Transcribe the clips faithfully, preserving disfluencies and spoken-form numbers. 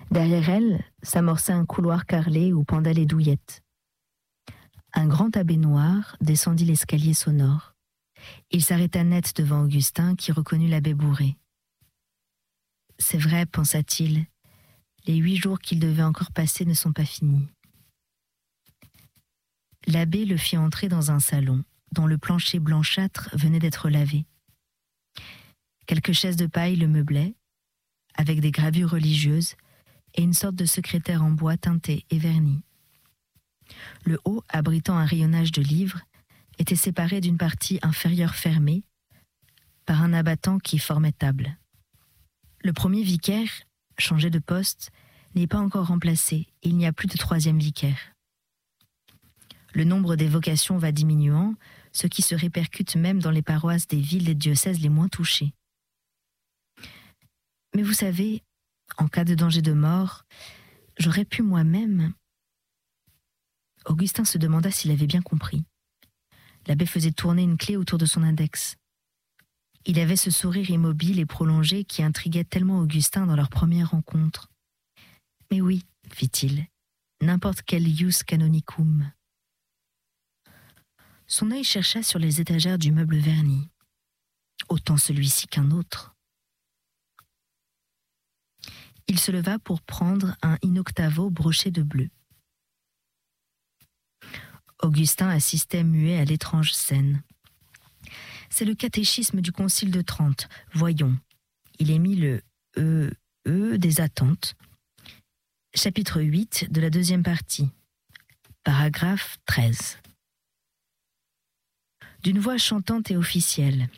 Derrière elle s'amorçait un couloir carrelé où pendaient les douillettes. Un grand abbé noir descendit l'escalier sonore. Il s'arrêta net devant Augustin qui reconnut l'abbé Bourré. C'est vrai, pensa-t-il, les huit jours qu'il devait encore passer ne sont pas finis. L'abbé le fit entrer dans un salon dont le plancher blanchâtre venait d'être lavé. Quelques chaises de paille le meublaient, avec des gravures religieuses et une sorte de secrétaire en bois teinté et verni. Le haut, abritant un rayonnage de livres, était séparé d'une partie inférieure fermée par un abattant qui formait table. Le premier vicaire, changé de poste, n'est pas encore remplacé et il n'y a plus de troisième vicaire. Le nombre des vocations va diminuant, ce qui se répercute même dans les paroisses des villes et diocèses les moins touchés. Mais vous savez, en cas de danger de mort, j'aurais pu moi-même... Augustin se demanda s'il avait bien compris. L'abbé faisait tourner une clé autour de son index. Il avait ce sourire immobile et prolongé qui intriguait tellement Augustin dans leur première rencontre. « Mais oui, fit-il, n'importe quel ius canonicum. » Son œil chercha sur les étagères du meuble verni. Autant celui-ci qu'un autre. Il se leva pour prendre un in octavo broché de bleu. Augustin assistait muet à l'étrange scène. C'est le catéchisme du Concile de Trente. Voyons, il est mis le E, E des attentes. Chapitre huit de la deuxième partie. Paragraphe treize. D'une voix chantante et officielle.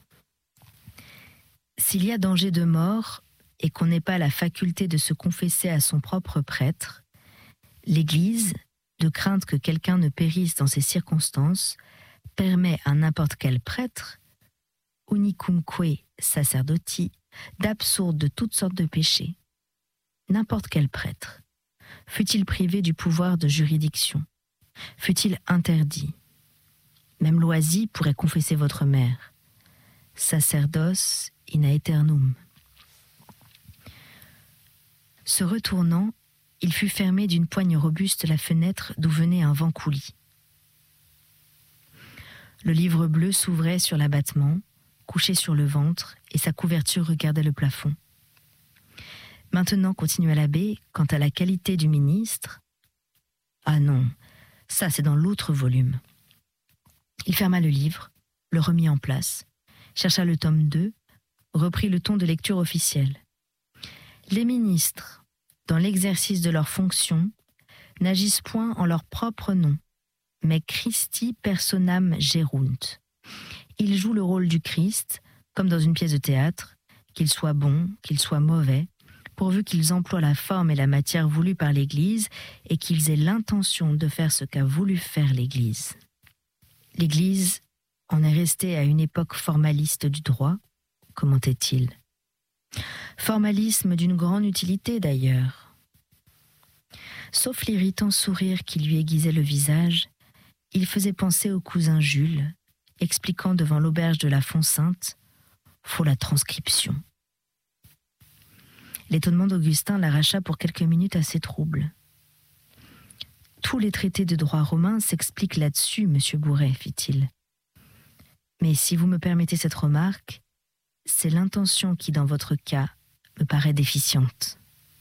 S'il y a danger de mort et qu'on n'ait pas la faculté de se confesser à son propre prêtre, l'Église, de crainte que quelqu'un ne périsse dans ces circonstances, permet à n'importe quel prêtre, unicumque sacerdoti, d'absoudre de toutes sortes de péchés. N'importe quel prêtre, fût-il privé du pouvoir de juridiction, fût-il interdit. Même Loisy pourrait confesser votre mère. Sacerdos in aeternum. Se retournant, il fut fermé d'une poigne robuste la fenêtre d'où venait un vent coulis. Le livre bleu s'ouvrait sur l'abattement, couché sur le ventre, et sa couverture regardait le plafond. Maintenant, continua l'abbé, quant à la qualité du ministre... Ah non, ça c'est dans l'autre volume. Il ferma le livre, le remit en place, chercha le tome deux, reprit le ton de lecture officielle. Les ministres, dans l'exercice de leurs fonctions, n'agissent point en leur propre nom, mais Christi personam gerunt. Ils jouent le rôle du Christ, comme dans une pièce de théâtre, qu'il soit bon, qu'il soit mauvais, pourvu qu'ils emploient la forme et la matière voulues par l'Église et qu'ils aient l'intention de faire ce qu'a voulu faire l'Église. L'Église en est restée à une époque formaliste du droit, commentait-il. Formalisme d'une grande utilité d'ailleurs. Sauf l'irritant sourire qui lui aiguisait le visage, il faisait penser au cousin Jules, expliquant devant l'auberge de la Font-Sainte « Faut la transcription ». L'étonnement d'Augustin l'arracha pour quelques minutes assez trouble. « Tous les traités de droit romain s'expliquent là-dessus, monsieur Bourret, fit-il. Mais si vous me permettez cette remarque, c'est l'intention qui, dans votre cas, me paraît déficiente. »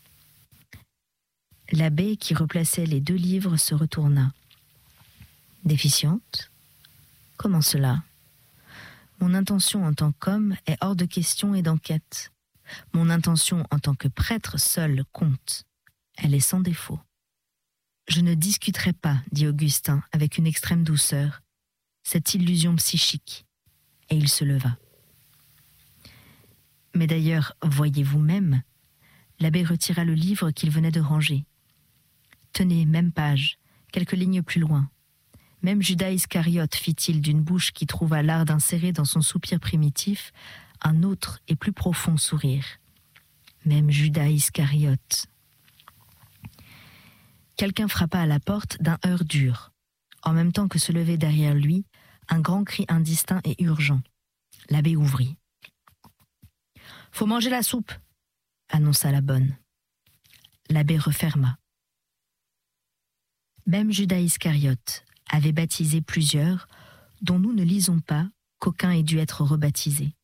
L'abbé, qui replaçait les deux livres, se retourna. « Déficiente ? Comment cela ? Mon intention en tant qu'homme est hors de question et d'enquête. Mon intention en tant que prêtre seule compte. Elle est sans défaut. » « Je ne discuterai pas, dit Augustin avec une extrême douceur, cette illusion psychique. » Et il se leva. « Mais d'ailleurs, voyez vous-même, l'abbé retira le livre qu'il venait de ranger. Tenez, même page, quelques lignes plus loin. Même Judas Iscariote, fit-il d'une bouche qui trouva l'art d'insérer dans son soupir primitif un autre et plus profond sourire. Même Judas Iscariote. Quelqu'un frappa à la porte d'un heurt dur, en même temps que se levait derrière lui un grand cri indistinct et urgent. L'abbé ouvrit. « Faut manger la soupe !» annonça la bonne. l'abbé referma. Même Judas Iscariote avait baptisé plusieurs, dont nous ne lisons pas qu'aucun ait dû être rebaptisé.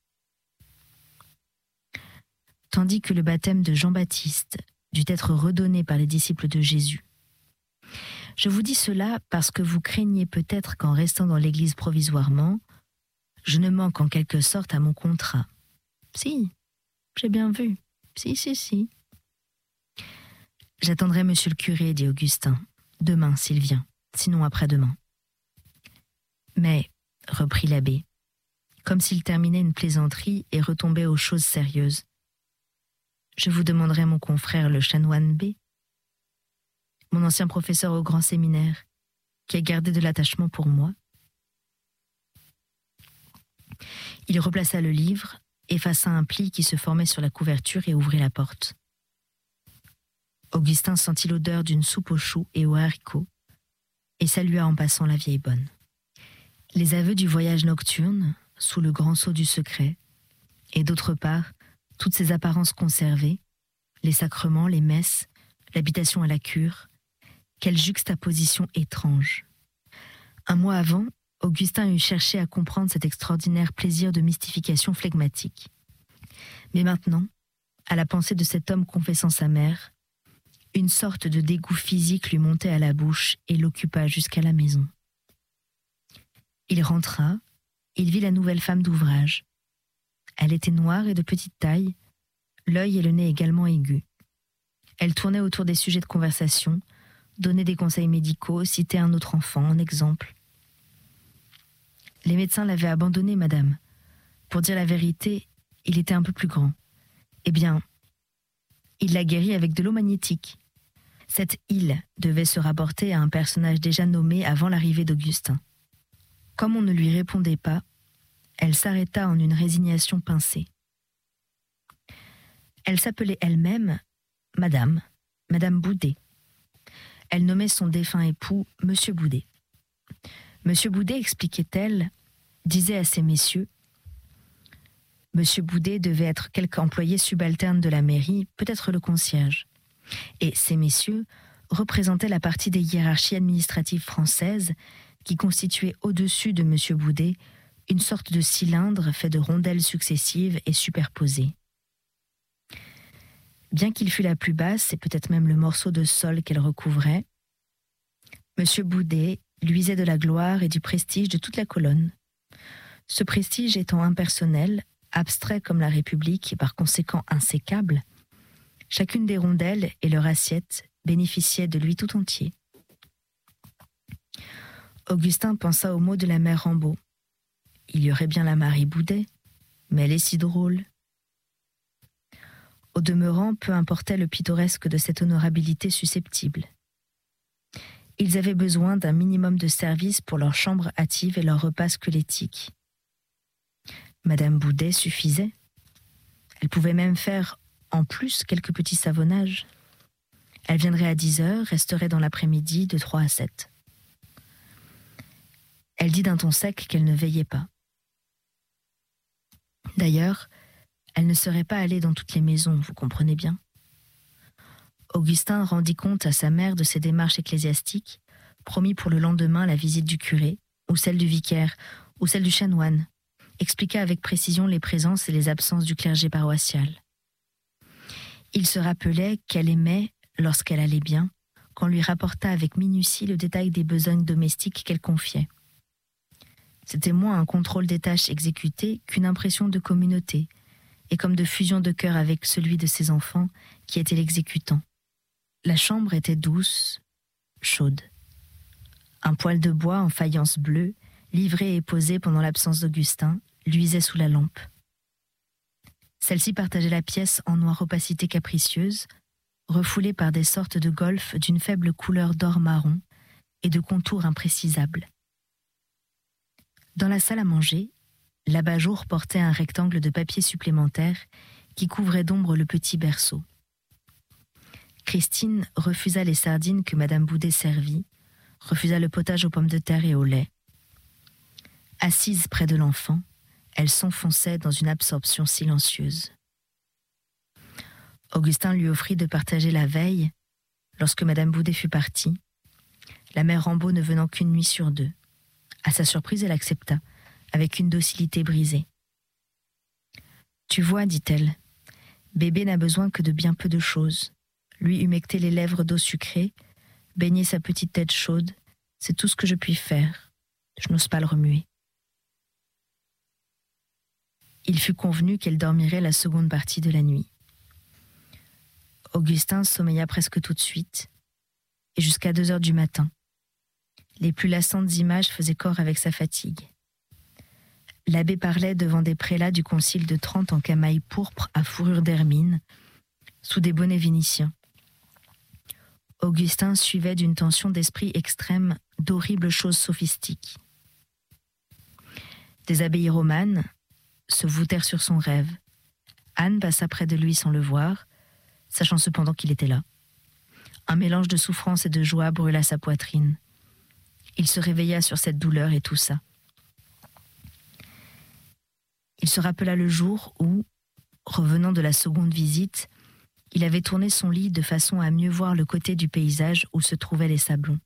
Tandis que le baptême de Jean-Baptiste dut être redonné par les disciples de Jésus. Je vous dis cela parce que vous craignez peut-être qu'en restant dans l'église provisoirement, je ne manque en quelque sorte à mon contrat. Si, j'ai bien vu. Si, si, si. J'attendrai monsieur le curé, dit Augustin, demain s'il vient, sinon après-demain. Mais, reprit l'abbé, comme s'il terminait une plaisanterie et retombait aux choses sérieuses, je vous demanderai mon confrère le chanoine B, mon ancien professeur au grand séminaire, qui a gardé de l'attachement pour moi. Il replaça le livre, effaça un pli qui se formait sur la couverture et ouvrit la porte. Augustin sentit l'odeur d'une soupe aux choux et aux haricots et salua en passant la vieille bonne. Les aveux du voyage nocturne, sous le grand sceau du secret, et d'autre part, toutes ces apparences conservées, les sacrements, les messes, l'habitation à la cure, quelle juxtaposition étrange. Un mois avant, Augustin eut cherché à comprendre cet extraordinaire plaisir de mystification flegmatique. Mais maintenant, à la pensée de cet homme confessant sa mère, une sorte de dégoût physique lui montait à la bouche et l'occupa jusqu'à la maison. Il rentra, il vit la nouvelle femme d'ouvrage. Elle était noire et de petite taille, l'œil et le nez également aigus. Elle tournait autour des sujets de conversation, donnait des conseils médicaux, citait un autre enfant en exemple. Les médecins l'avaient abandonné, madame. Pour dire la vérité, il était un peu plus grand. Eh bien, il l'a guéri avec de l'eau magnétique. Cette île devait se rapporter à un personnage déjà nommé avant l'arrivée d'Augustin. Comme on ne lui répondait pas, elle s'arrêta en une résignation pincée. Elle s'appelait elle-même Madame, Madame Boudet. Elle nommait son défunt époux Monsieur Boudet. Monsieur Boudet, expliquait-elle, disait à ces messieurs, Monsieur Boudet devait être quelque employé subalterne de la mairie, peut-être le concierge. Et ces messieurs représentaient la partie des hiérarchies administratives françaises qui constituait au-dessus de Monsieur Boudet une sorte de cylindre fait de rondelles successives et superposées. Bien qu'il fût la plus basse et peut-être même le morceau de sol qu'elle recouvrait, Monsieur Boudet luisait de la gloire et du prestige de toute la colonne. Ce prestige étant impersonnel, abstrait comme la République et par conséquent insécable, chacune des rondelles et leur assiette bénéficiaient de lui tout entier. Augustin pensa aux mots de la mère Rambaud. Il y aurait bien la Marie Boudet, mais elle est si drôle. Au demeurant, peu importait le pittoresque de cette honorabilité susceptible. Ils avaient besoin d'un minimum de service pour leur chambre hâtive et leur repas squelettique. Madame Boudet suffisait. Elle pouvait même faire, en plus, quelques petits savonnages. Elle viendrait à dix heures, resterait dans l'après-midi de trois à sept. Elle dit d'un ton sec qu'elle ne veillait pas. D'ailleurs, elle ne serait pas allée dans toutes les maisons, vous comprenez bien. Augustin rendit compte à sa mère de ses démarches ecclésiastiques, promit pour le lendemain la visite du curé, ou celle du vicaire, ou celle du chanoine, expliqua avec précision les présences et les absences du clergé paroissial. Il se rappelait qu'elle aimait, lorsqu'elle allait bien, qu'on lui rapporta avec minutie le détail des besognes domestiques qu'elle confiait. C'était moins un contrôle des tâches exécutées qu'une impression de communauté, et comme de fusion de cœur avec celui de ses enfants qui était l'exécutant. La chambre était douce, chaude. Un poêle de bois en faïence bleue, livré et posé pendant l'absence d'Augustin, luisait sous la lampe. Celle-ci partageait la pièce en noire opacité capricieuse, refoulée par des sortes de golfes d'une faible couleur d'or marron et de contours imprécisables. Dans la salle à manger, l'abat-jour portait un rectangle de papier supplémentaire qui couvrait d'ombre le petit berceau. Christine refusa les sardines que Madame Boudet servit, refusa le potage aux pommes de terre et au lait. Assise près de l'enfant, elle s'enfonçait dans une absorption silencieuse. Augustin lui offrit de partager la veille, Lorsque Madame Boudet fut partie, la mère Rambaud ne venant qu'une nuit sur deux. À sa surprise, elle accepta, avec une docilité brisée. « Tu vois, dit-elle, bébé n'a besoin que de bien peu de choses. Lui humecter les lèvres d'eau sucrée, baigner sa petite tête chaude, c'est tout ce que je puis faire. Je n'ose pas le remuer. » Il fut convenu qu'elle dormirait la seconde partie de la nuit. Augustin sommeilla presque tout de suite, et jusqu'à deux heures du matin. Les plus lassantes images faisaient corps avec sa fatigue. L'abbé parlait devant des prélats du concile de Trente en camail pourpre à fourrure d'hermine, sous des bonnets vénitiens. Augustin suivait d'une tension d'esprit extrême d'horribles choses sophistiques. Des abbayes romanes se voûtèrent sur son rêve. Anne passa près de lui sans le voir, sachant cependant qu'il était là. Un mélange de souffrance et de joie brûla sa poitrine. Il se réveilla sur cette douleur et toussa. Il se rappela le jour où, revenant de la seconde visite, il avait tourné son lit de façon à mieux voir le côté du paysage où se trouvaient les sablons.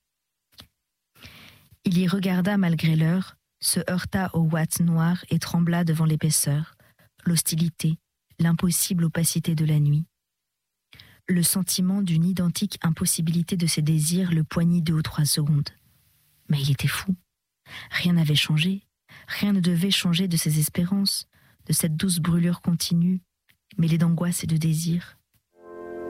Il y regarda malgré l'heure, se heurta aux ouates noires et trembla devant l'épaisseur, l'hostilité, l'impossible opacité de la nuit. Le sentiment d'une identique impossibilité de ses désirs le poignit deux ou trois secondes. Mais il était fou. Rien n'avait changé. Rien ne devait changer de ses espérances, de cette douce brûlure continue, mêlée d'angoisse et de désir.